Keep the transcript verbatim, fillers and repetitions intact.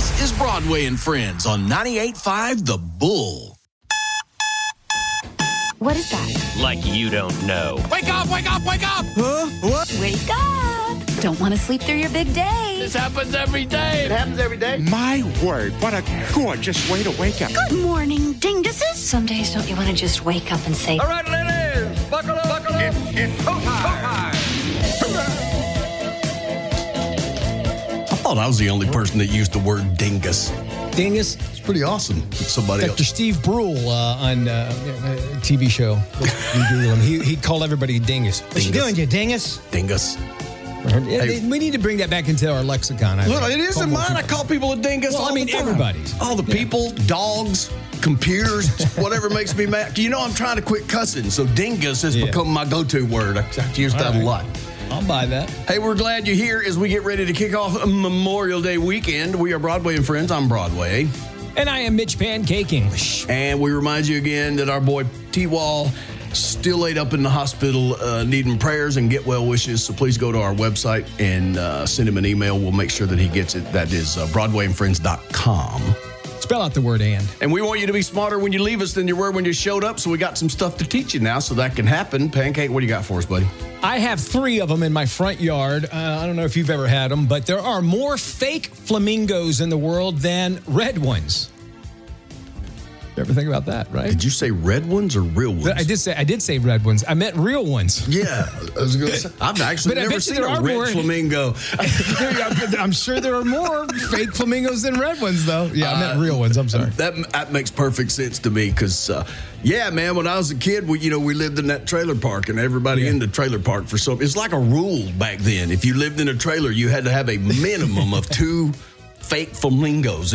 This is Broadway and Friends on ninety-eight point five The Bull. What is that? Like you don't know. Wake up, wake up, wake up! Huh? What? Wake up! Don't want to sleep through your big day. This happens every day. It happens every day. My word, what a gorgeous way to wake up. Good morning, dinguses. Some days don't you want to just wake up and say, All right, ladies, buckle up, buckle up. It's, it's go time. I thought I was the only person that used the word dingus. Dingus. It's pretty awesome. Somebody Doctor else. Steve Brule uh, on uh, a T V show. You Google him. He, he called everybody dingus. What you doing, you dingus? Dingus. Hey, we need to bring that back into our lexicon. I Look, think. it is in mine. I call people a dingus Well, all I mean, the time. everybody's. All the Yeah. people, dogs, computers, whatever makes me mad. You know I'm trying to quit cussing, so dingus has Yeah. become my go-to word. I I use that right. a lot. I'll buy that. Hey, we're glad you're here as we get ready to kick off Memorial Day weekend. We are Broadway and Friends. I'm Broadway. And I am Mitch Pancake English. And we remind you again that our boy T-Wall still laid up in the hospital uh, needing prayers and get well wishes. So please go to our website and uh, send him an email. We'll make sure that he gets it. That is uh, broadway and friends dot com. Spell out the word and. And we want you to be smarter when you leave us than you were when you showed up. So we got some stuff to teach you now so that can happen. Pancake, what do you got for us, buddy? I have three of them in my front yard. Uh, I don't know if you've ever had them, but there are more fake flamingos in the world than red ones. You ever think about that, right? Did you say red ones or real ones? I did say I did say red ones. I meant real ones. Yeah, I was going to say. I've actually But I never bet you seen there a are red more. flamingo. I'm sure there are more fake flamingos than red ones, though. Yeah, I meant Uh, real ones. I'm sorry. That that makes perfect sense to me because, uh, yeah, man, when I was a kid, we you know we lived in that trailer park and everybody Yeah. in the trailer park for some. It's like a rule back then. If you lived in a trailer, you had to have a minimum of two fake flamingos